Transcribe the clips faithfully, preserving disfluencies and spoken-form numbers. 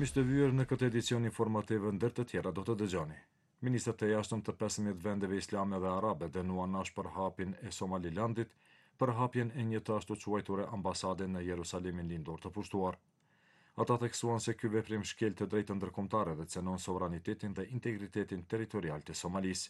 Miq të vyer në këtë edicion informativ ndër të tjera do të dëgjoni. Ministrat e jashtëm të pesëmbëdhjetë vendeve islame dhe arabe dënuan nash për hapjen e Somalilandit, për hapjen e një të ashtu quajture ambasade në Jerusalemin lindor të pushtuar. Ata theksuan se ky veprim shkel të drejtën ndërkombëtare dhe cënon sovranitetin dhe integritetin territorial të Somalisë.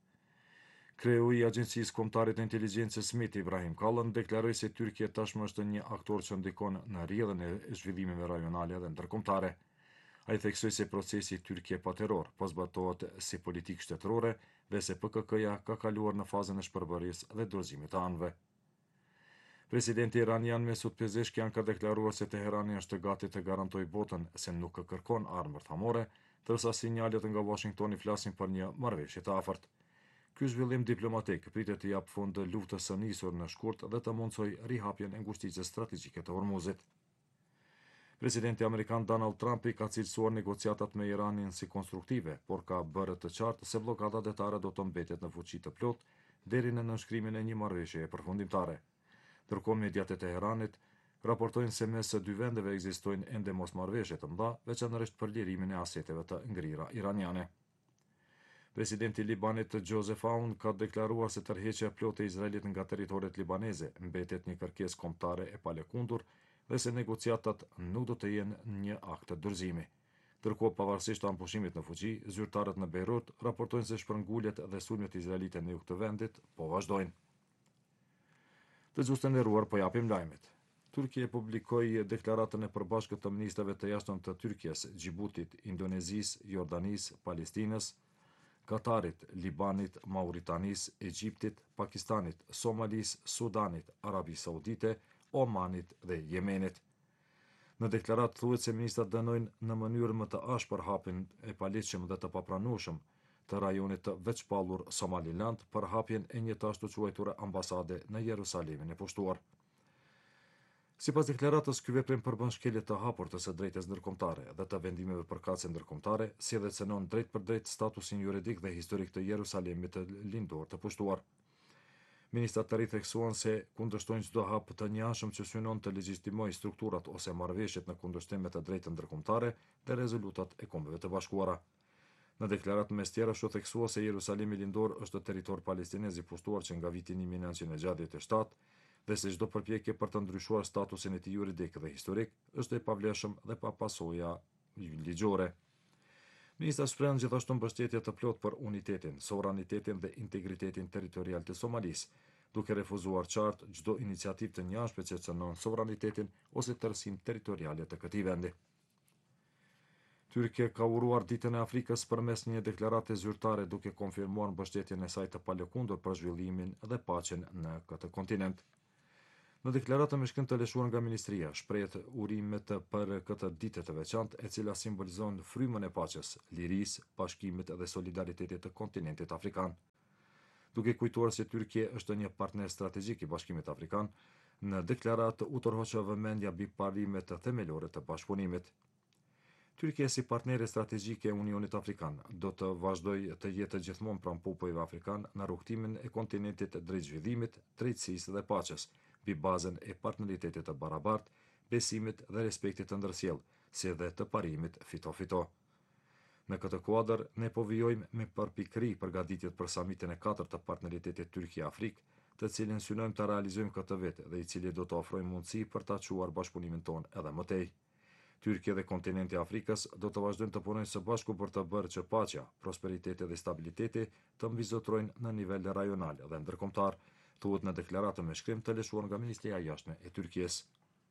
Kreu i Agjencisë Kombëtare të Inteligjencës Smith Ibrahim Kalën deklaroi se Tyrkia tashmë është një aktor që ndikon në rrjedhën e zhvillimeve rajonale dhe ndërkombëtare. Ai theksoi se procesi Tyrkie pa terror po zbatohet si politikë shtetërore dhe se P K K-ja ka kaluar në fazën e shpërbërjes dhe dorëzimit të anëve. Presidenti iranian Mesut Pezeshkian ka deklaruar se Teherani është gati të garantojë botën se nuk kërkon armë thamore, ndërsa sinjalet nga Washingtoni flasin për një marrëveshje të afërt. Ky zhvillim diplomatik pritet të jap fund luftës së nisur në shkurt dhe të mundsojë rihapjen e ngushticës strategjike të Hormuzit. Presidenti amerikan Donald Trump i ka cilësuar negociatat me Iranin si konstruktive, por ka bërë të qartë se bllokada detare do të mbetet në fuqi të plot deri në nënshkrimin e një marrëveshjeje përfundimtare. Ndërkohë mediat e Teheranit raportojnë se mes së dy vendeve ekzistojnë ende mosmarrëveshje të mëdha, veçanërisht për lirimin e aseteve të ngrira iraniane. Presidenti i Libanit Joseph Aoun ka deklaruar se tërheqja e plotë e Izraelit nga territoret libaneze mbetet një kërkesë kombëtare e palekundur dhe se negociatat nuk do të jenë një akt të dorëzimi. Ndërkohë, pavarësisht ampushimit në fuqi, zyrtarët në Beirut raportojnë se shpërnguljet dhe sulmet izraelite në jug të vendit po vazhdojnë. Dëgjues të nderuar, po japim lajmet. Turqia publikoi deklaratën e përbashkët të ministrave të jashtëm të Tyrkisë, Xhibutit, Indonezisë, Jordanisë, Palestinës, Katarit, Libanit, Mauritanisë, Egjiptit, Pakistanit, Somalisë, Sudanit, Arabisë Saudite, Omanit dhe Jemenit. Në deklaratë thuhet se ministrat dënojnë në mënyrë më të ashpër hapjen e paligjshëm dhe të papranueshëm të rajonit të veçpallur Somaliland për hapjen e një të ashtu quajture ambasade në Jerusalemin e pushtuar. Sipas deklaratës, ky veprim përbën shkelje të hapur të së drejtës ndërkombëtare dhe të vendimeve përkatëse ndërkombëtare, si dhe cënon drejt për drejt statusin juridik dhe historik të Jerusalemit të lindor të pushtuar. Ministrat të ri theksuan se kundërshtojnë çdo hap të njëanshëm që synon të legjitimojë strukturat ose marrëveshjet në kundërshtim me të drejtën ndërkombëtare dhe rezolutat e Kombeve të Bashkuara. Në deklaratë mes tjera u theksua se Jerusalemi lindor është territor palestinez i pushtuar që nga viti një mijë nëntëqind e gjashtëdhjetë e shtatë dhe se çdo përpjekje për të ndryshuar statusin e tij juridik dhe historik është e pavlefshëm dhe pa pasoja ligjore. Ministra shprehën gjithashtu mbështetje të plotë për unitetin, sovranitetin dhe integritetin territorial të Somalisë, duke refuzuar qartë çdo iniciativë të njëanshme që cënon sovranitetin ose tërësinë territoriale të këtij vendi. Tyrkia ka uruar ditën e Afrikës përmes një deklarate zyrtare duke konfirmuar mbështetjen e saj të palëkundur për zhvillimin dhe paqen në këtë kontinent. Në deklaratën me shkrim të lëshuar nga ministria, shprehet urimet për këtë ditë të veçantë, e cila simbolizon frymën e paqes, lirisë, bashkimit dhe solidaritetit të kontinentit afrikan. Duke kujtuar se Tyrkia është një partner strategjik i Bashkimit Afrikan, në deklaratë u tërhoqë vëmendja mbi parimet themelore të bashkëpunimit. Tyrkia si partnere strategjike e Unionit Afrikan do të vazhdojë të jetë gjithmonë pranë popujve afrikan në rrugtimin e kontinentit drejt zhvillimit, drejtësisë dhe paqes, mbi bazën e partneritetit të barabartë, besimit dhe respektit të ndërsjellë, si dhe të parimit fito-fito. Në këtë kuadër, ne po vijojmë me përpikëri përgatitjet për samitin e katërt të partneritetit Tyrkia-Afrikë, të cilin synojmë të realizojmë këtë vit dhe i cili do të ofrojë mundësi për ta çuar bashkëpunimin tonë edhe më tej. Tyrkia dhe kontinenti i Afrikës do të vazhdojnë të punojnë së bashku për të bërë që paqja, prosperiteti dhe stabiliteti të mbizotrojnë në nivel rajonal dhe ndërkombëtar, thuhet në deklaratën me shkrim të lëshuar nga Ministria e Jashtme e Tyrkisë.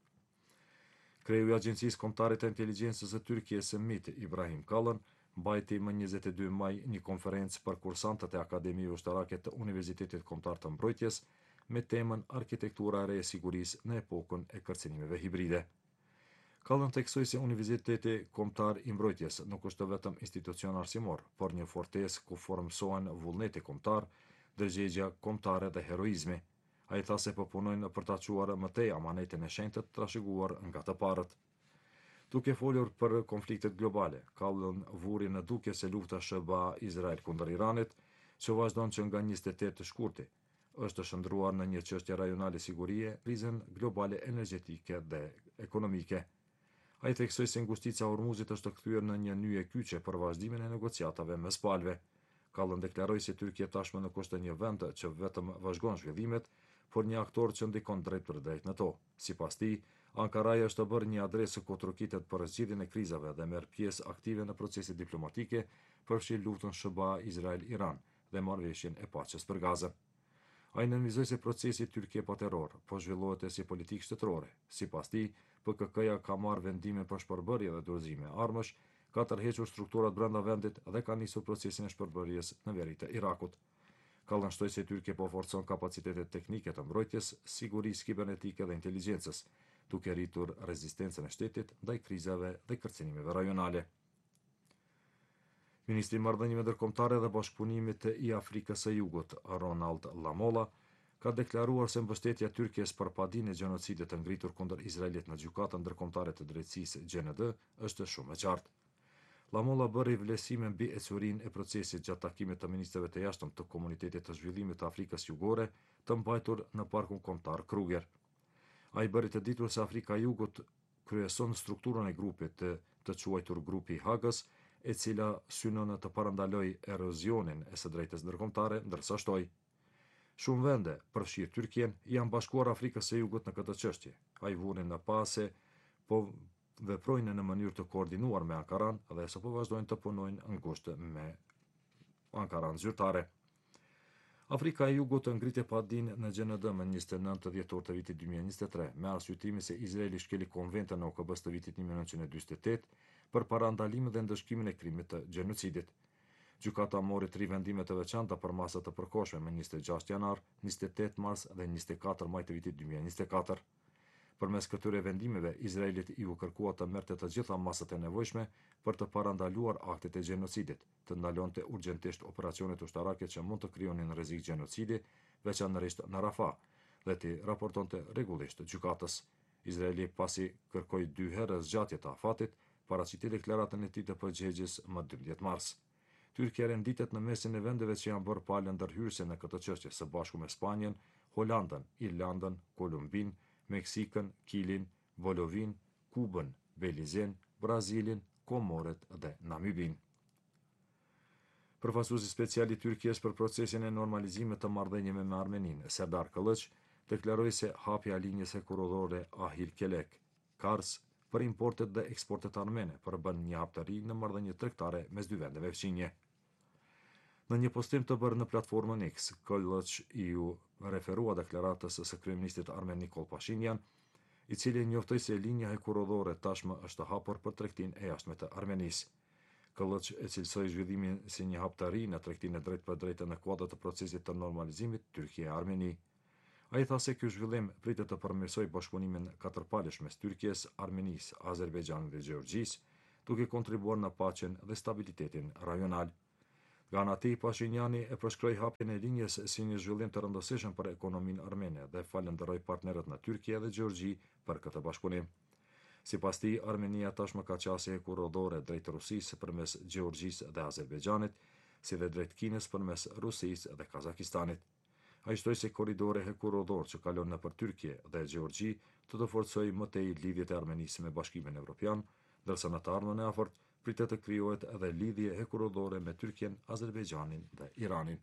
Kreu i Agjencisë Kombëtare të Inteligjencës së Tyrkisë M I T Ibrahim Kalën mbajti më njëzet e dy maj një konferencë për kursantët e Akademive Ushtarake të Universitetit Kombëtar të Mbrojtjes me temën Arkitektura e re e sigurisë në epokën e kërcënimeve hibride. Kalën theksoi se Universiteti Kombëtar i Mbrojtjes nuk është vetëm institucion arsimor, por një fortesë ku formsohen vullneti kombëtar, dërgjegja kombëtare dhe heroizmi. Ai tha se po punojnë për ta çuar më tej amanetin e shenjtë të trashëguar nga të parët. Duke folur për konfliktet globale, Kalën vuri në duke se lufta S B A Izrael kundër Iranit, që vazhdon që nga njëzet e tetë shkurti, është shndruar në një çështje rajonale sigurie, krizën globale energjetike dhe ekonomike. Ai theksoi se ngustica e Hormuzit është kthyer në një nyje kyçe për vazhdimin e negociatave mes palëve. Kallën deklaroi se Tyrkia tashmë nuk është një vend që vetëm vazhgon zhvillimet, por një aktor që ndikon drejt për drejt në to. Sipas tij, Ankaraja është bërë një adresë ku trokitet për zgjidhjen e krizave dhe merr pjesë aktive në procese diplomatike, përfshi luftën S B A Izrael-Iran dhe marrëveshjen e paqes për Gazën. Ai nënvizoi se procesi Tyrkie pa terror po zhvillohet si politikë shtetërore. Sipas tij, P K K-ja ka marrë vendime për shpërbërje dhe dorëzime armësh, ka tërhequr strukturat brenda vendit dhe ka nisur procesin e shpërbërjes në veri të Irakut. Kallën shtoi se Tyrkia po forcon kapacitetet teknike të mbrojtjes, sigurisë kibernetike dhe inteligjencës, duke rritur rezistencën e shtetit ndaj krizave dhe kërcënimeve rajonale. Ministri i Marrëdhënieve Ndërkombëtare dhe Bashkëpunimit i Afrikës së Jugut, Ronald Lamola, ka deklaruar se mbështetja e Tyrkisë për padinë e gjenocidit të ngritur kundër Izraelit në Gjykatën Ndërkombëtare të Drejtësisë G N D është shumë e qartë. Lamola bëri vlerësime mbi ecurinë e procesit gjatë takimit të ministrave të jashtëm të Komunitetit të Zhvillimit të Afrikës Jugore të mbajtur në Parkun Kombëtar Kruger. Ai bëri të ditur se Afrika e Jugut kryeson strukturën e grupit të, të quajtur Grupi i Hagës, e cila synon të parandaloj erozionin e së drejtës ndërkombëtare, ndërsa shtoi: Shumë vende, përfshirë Tyrkien, janë bashkuar Afrikës së Jugut në këtë çështje. Ai vuri në pa se po veprojnë në mënyrë të koordinuar me Ankaran dhe se po vazhdojnë të punojnë ngushtë me Ankaran zyrtare. Afrika e Jugut ngriti padinë në G N D më njëzet e nëntë dhjetor të vitit dy mijë e njëzet e tre, me arsyetimin se Izraeli shkeli konventën e O K B-s të vitit një mijë e nëntëqind e dyzet e tetë për parandalimin dhe ndëshkimin e krimit të gjenocidit. Gjykata mori tri vendime të veçanta për masat të përkohshme më njëzet e gjashtë janar, njëzet e tetë mars dhe njëzet e katër maj të vitit dy mijë e njëzet e katër. Përmes këtyre vendimeve, Izraelit i u kërkua të merrte të gjitha masat e nevojshme për të parandaluar aktet e gjenocidit, të ndalonte urgjentisht operacionet ushtarake që mund të krijonin rrezik gjenocidi, veçanërisht në Rafah, dhe të raportonte rregullisht gjykatës. Izraeli pasi kërkoi dy herë zgjatje të afatit, paraqiti deklaratën e tij të përgjegjës më dymbëdhjetë mars. Tyrkia renditet në mesin e vendeve që janë bërë palë ndërhyrëse në këtë çështje së bashku me Spanjën, Holandën, Irlandën, Kolumbinë, Meksikën, Kilin, Volovin, Kubën, Belizen, Brazilin, Komoret dhe Namibin. Përfaqësuesi special i Tyrkisë për procesin e normalizimit të marrëdhënieve me Armeninë, Serdar Kılıç, deklaroi se hapja e linjës hekurorore Ahir Kelek, Kars, për importet dhe eksportet armene përbën një hapëtari në marrëdhënie tregtare mes dy vendeve fqinje. Në një postim të bërë në platformën X, Kılıç i u referua deklaratës së kryeministit armen Nikol Pashinyan, i cili njoftoi se linja hekurorore tashmë është hapur për tregtinë e jashtme të Armenisë. Kılıç e cilësoi zhvillimin si një hapëtari në tregtinë e drejtë për drejtë në kuadër të procesit të normalizimit Tyrkia-Armeni. Ai tha se ky zhvillim pritet të përmirësojë bashkëpunimin katërpalësh mes Tyrkisë, Armenisë, Azerbajxhanit dhe Gjeorgjisë, duke kontribuar në paqen dhe stabilitetin rajonal. Nga ana e tij, Pashinjani e përshkroi hapjen e linjës si një zhvillim të rëndësishëm për ekonominë armene dhe falenderoi partnerët në Tyrki dhe Gjeorgji për këtë bashkëpunim. Sipas tij, Armenia tashmë ka qasje hekurorore drejt Rusisë përmes Gjeorgjisë dhe Azerbajxhanit, si dhe drejt Kinës përmes Rusisë dhe Kazakistanit. Ai shtoi se korridori hekuroror që kalon nëpër Tyrki dhe Gjeorgji do të forcojë më tej lidhjet e Armenisë me Bashkimin Evropian, ndërsa në të ardhmen e afërt pritet të krijohet edhe lidhje hekurorore me Tyrkien, Azerbajxhanin dhe Iranin.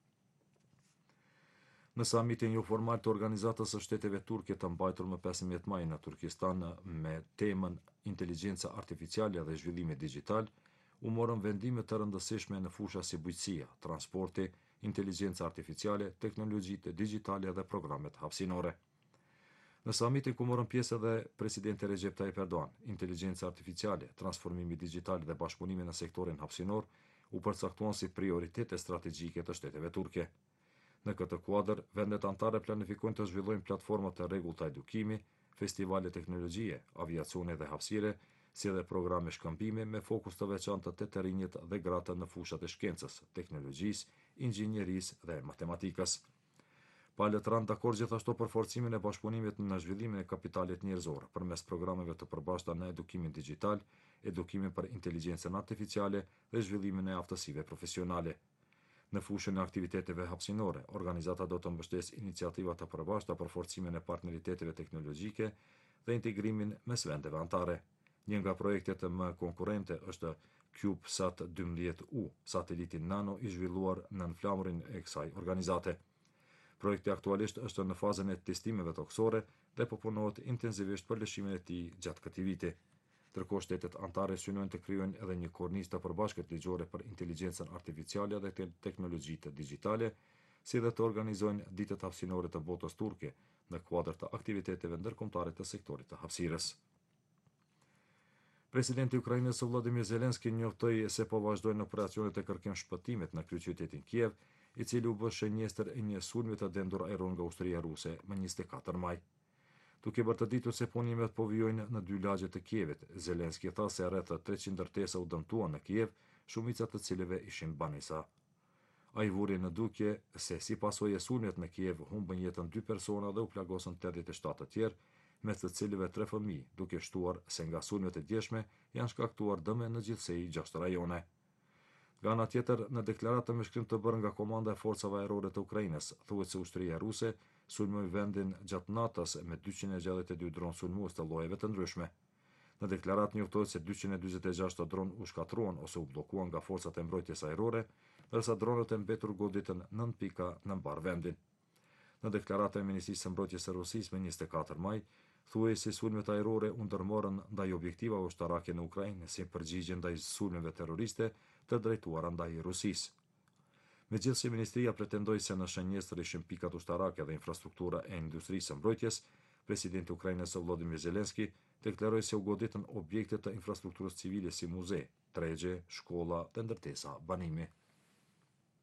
Në samitin jo formal të Organizatës së Shteteve Turke të mbajtur më pesëmbëdhjetë maj në Turkistan me temën Inteligjenca Artificiale dhe Zhvillimi Digjital, u morën vendime të rëndësishme në fusha si bujqësia, transporti, inteligjenca artificiale, teknologjitë digjitale dhe programet hapësinore. Në samitin ku morën pjesë edhe presidenti Recep Tayyip Erdogan, inteligjenca artificiale, transformimi digjital dhe bashkëpunimi në sektorin hapësinor u përcaktuan si prioritete strategjike të shteteve turke. Në këtë kuadër, vendet anëtare planifikojnë të zhvillojnë platforma të rregullta edukimi, festivale teknologjie, aviacione dhe hapësire, si edhe programe shkëmbimi me fokus të veçantë të të rinjët dhe gratë në fushat e shkencës, teknologjisë, inxhinierisë dhe matematikës. Palët ranë dakord gjithashtu për forcimin e bashkëpunimit në zhvillimin e kapitalit njerëzor përmes programeve të përbashkëta në edukimin digjital, edukimin për inteligjencën artificiale dhe zhvillimin e aftësive profesionale. Në fushën e aktiviteteve hapësinore, organizata do të mbështesë iniciativa të përbashkëta për forcimin e partneriteteve teknologjike dhe integrimin mes vendeve anëtare. Një nga projektet më konkurrente është CubeSat dymbëdhjetë U, sateliti nano i zhvilluar nën flamurin e kësaj organizate. Projekti aktualisht është në fazën e testimeve toksore dhe po punohet intensivisht për lëshimin e tij gjatë këtij viti. Ndërkohë shtetet anëtare synojnë të krijojnë edhe një kornizë të përbashkët ligjore për inteligjencën artificiale dhe te teknologjitë digjitale, si dhe të organizojnë ditët hapësinore të botës turke në kuadër të aktiviteteve ndërkombëtare të sektorit të hapësirës. Presidenti i Ukrainës Volodymyr Zelensky njoftoi se po vazhdojnë operacionet e kërkim shpëtimit në kryeqytetin Kiev, i cili u bë shënjestër e një sulmi të dendur ajron nga ushtria ruse më njëzet e katër maj. Duke bërë të ditur se punimet po vijojnë në dy lagje të Kievit, Zelenski tha se rreth treqind ndërtesa u dëmtuan në Kiev, shumica të cilëve ishin banisa. Ai vuri në dukje se si pasojë e sulmit në Kiev humbën jetën dy persona dhe u plagosën tetëdhjetë e shtatë të tjerë, me të cilëve tre fëmijë, duke shtuar se nga sulmet e djeshme janë shkaktuar dëme në gjithsej gjashtë rajone. Nga ana tjetër, në deklaratë me shkrim të bërë nga Komanda e Forcave Ajrore të Ukrainës, thuhet se ushtria ruse sulmoi vendin gjatë natës me dyqind e gjashtëdhjetë e dy dronë sulmues të llojeve të ndryshme. Në deklaratë njoftohet se dyqind e dyzet e gjashtë dronë u shkatruan ose u bllokuan nga forcat e mbrojtjes ajrore, ndërsa dronët e mbetur goditën nën pika në mbar vendin. Në deklaratën e Ministrisë së Mbrojtjes së Rusisë me njëzet e katër maj, thuhej se sulmet ajrore u ndërmorën ndaj objektivave ushtarake në Ukrainë si përgjigje ndaj sulmeve terroriste të drejtuara ndaj Rusisë. Megjithëse ministria pretendoi se në shënjestër ishin pikat ushtarake dhe infrastruktura e industrisë së mbrojtjes, presidenti i Ukrainës Volodymyr Zelensky deklaroi se u goditën objekte të infrastrukturës civile si muze, tregje, shkolla dhe ndërtesa banimi.